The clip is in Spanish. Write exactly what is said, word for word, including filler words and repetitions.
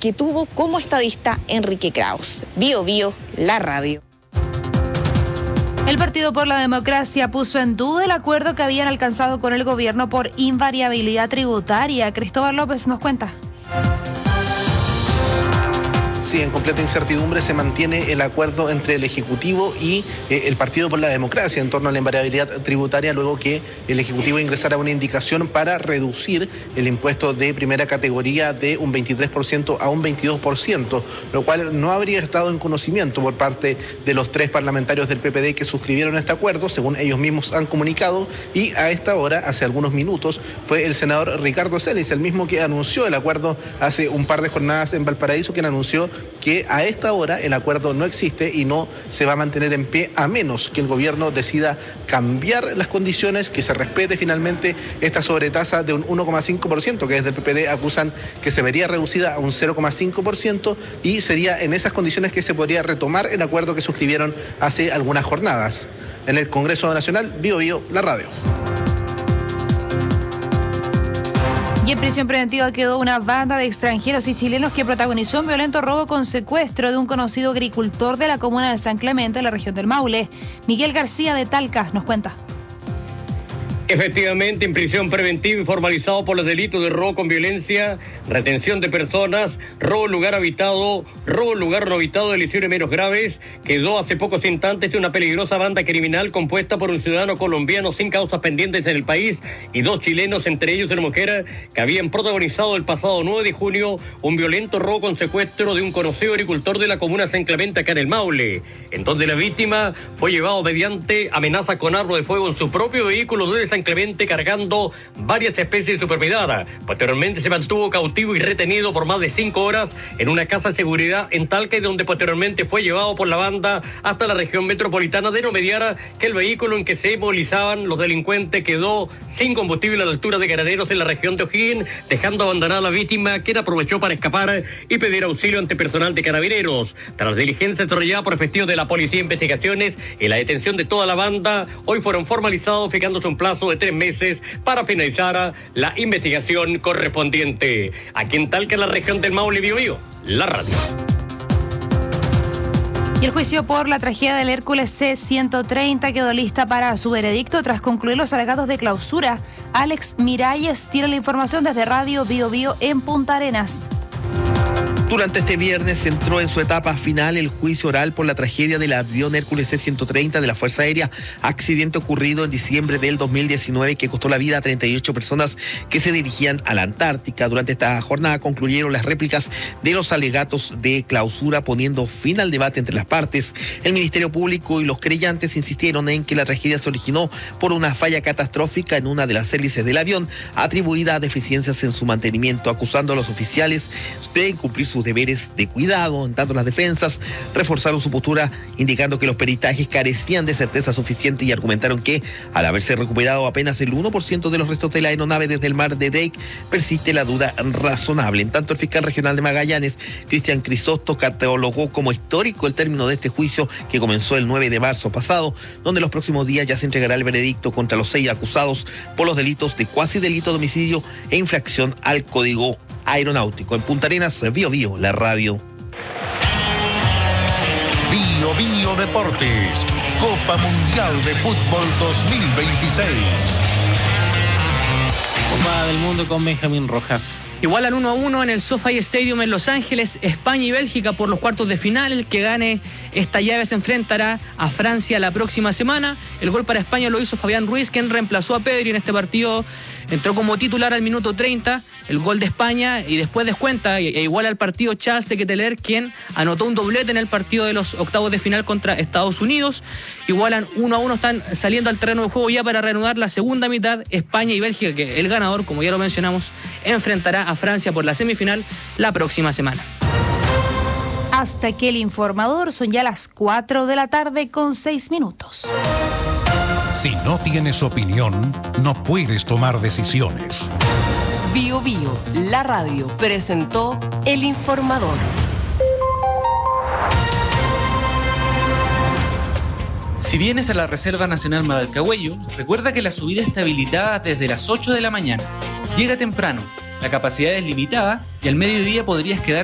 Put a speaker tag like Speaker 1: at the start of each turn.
Speaker 1: que tuvo como estadista Enrique Kraus. Bio Bio, la radio.
Speaker 2: El Partido por la Democracia puso en duda el acuerdo que habían alcanzado con el gobierno por invariabilidad tributaria. Cristóbal López nos cuenta.
Speaker 3: Sí, en completa incertidumbre se mantiene el acuerdo entre el Ejecutivo y eh, el Partido por la Democracia en torno a la invariabilidad tributaria, luego que el Ejecutivo ingresara una indicación para reducir el impuesto de primera categoría de un veintitrés por ciento a un veintidós por ciento, lo cual no habría estado en conocimiento por parte de los tres parlamentarios del P P D que suscribieron este acuerdo, según ellos mismos han comunicado, y a esta hora, hace algunos minutos, fue el senador Ricardo Celis, el mismo que anunció el acuerdo hace un par de jornadas en Valparaíso, quien anunció que a esta hora el acuerdo no existe y no se va a mantener en pie a menos que el gobierno decida cambiar las condiciones, que se respete finalmente esta sobretasa de un uno coma cinco por ciento, que desde el P P D acusan que se vería reducida a un cero coma cinco por ciento, y sería en esas condiciones que se podría retomar el acuerdo que suscribieron hace algunas jornadas. En el Congreso Nacional, Bio Bio, la radio.
Speaker 2: Y en prisión preventiva quedó una banda de extranjeros y chilenos que protagonizó un violento robo con secuestro de un conocido agricultor de la comuna de San Clemente, en la región del Maule. Miguel García de Talca nos cuenta.
Speaker 4: Efectivamente, en prisión preventiva y formalizado por los delitos de robo con violencia, retención de personas, robo en lugar habitado, robo en lugar no habitado de lesiones menos graves, quedó hace pocos instantes de una peligrosa banda criminal compuesta por un ciudadano colombiano sin causas pendientes en el país y dos chilenos, entre ellos una mujer, que habían protagonizado el pasado nueve de junio un violento robo con secuestro de un conocido agricultor de la comuna San Clemente, acá en el Maule, en donde la víctima fue llevado mediante amenaza con arma de fuego en su propio vehículo desde San Clemente, cargando varias especies de su propiedad. Posteriormente se mantuvo cautivo y retenido por más de cinco horas en una casa de seguridad en Talca, y donde posteriormente fue llevado por la banda hasta la región metropolitana de no mediar que el vehículo en que se movilizaban los delincuentes quedó sin combustible a la altura de Caraneros, en la región de O'Higgins, dejando abandonada a la víctima, quien aprovechó para escapar y pedir auxilio ante personal de Carabineros. Tras diligencia desarrollada por efectivos de la Policía de Investigaciones y la detención de toda la banda, hoy fueron formalizados, fijándose un plazo de tres meses para finalizar la investigación correspondiente. Aquí en Talca, en la región del Maule, Bio Bio, la radio.
Speaker 2: Y el juicio por la tragedia del Hércules C ciento treinta quedó lista para su veredicto tras concluir los alegatos de clausura. Alex Miralles tiene la información desde Radio Bio Bio en Punta Arenas.
Speaker 5: Durante este viernes entró en su etapa final el juicio oral por la tragedia del avión Hércules C ciento treinta de la Fuerza Aérea, accidente ocurrido en diciembre del dos mil diecinueve que costó la vida a treinta y ocho personas que se dirigían a la Antártica. Durante esta jornada concluyeron las réplicas de los alegatos de clausura, poniendo fin al debate entre las partes. El Ministerio Público y los creyentes insistieron en que la tragedia se originó por una falla catastrófica en una de las hélices del avión, atribuida a deficiencias en su mantenimiento, acusando a los oficiales de incumplir sus deberes de cuidado. En tanto, las defensas reforzaron su postura, indicando que los peritajes carecían de certeza suficiente y argumentaron que, al haberse recuperado apenas el uno por ciento de los restos de la aeronave desde el mar de Drake, persiste la duda razonable. En tanto, el fiscal regional de Magallanes, Cristian Crisóstomo, catalogó como histórico el término de este juicio, que comenzó el nueve de marzo pasado, donde los próximos días ya se entregará el veredicto contra los seis acusados por los delitos de cuasi delito de homicidio e infracción al Código Aeronáutico. En Punta Arenas, Bio Bio, la radio.
Speaker 6: Bio Bio Deportes, Copa Mundial de Fútbol dos mil veintiséis.
Speaker 7: Copa del Mundo con Benjamín Rojas.
Speaker 8: Igualan uno a uno en el SoFi Stadium en Los Ángeles, España y Bélgica por los cuartos de final. El que gane esta llave se enfrentará a Francia la próxima semana. El gol para España lo hizo Fabián Ruiz, quien reemplazó a Pedri en este partido. Entró como titular al minuto treinta, el gol de España, y después descuenta e iguala al partido Charles de Ketelaere, quien anotó un doblete en el partido de los octavos de final contra Estados Unidos. Igualan uno a uno, están saliendo al terreno de juego ya para reanudar la segunda mitad. España y Bélgica, que el ganador, como ya lo mencionamos, enfrentará a Francia por la semifinal la próxima semana.
Speaker 2: Hasta aquí el informador, son ya las cuatro de la tarde con seis minutos.
Speaker 6: Si no tienes opinión, no puedes tomar decisiones.
Speaker 9: Bio Bio, la radio, presentó El Informador.
Speaker 10: Si vienes a la Reserva Nacional Madalcahuello, recuerda que la subida está habilitada desde las ocho de la mañana. Llega temprano, la capacidad es limitada y al mediodía podrías quedar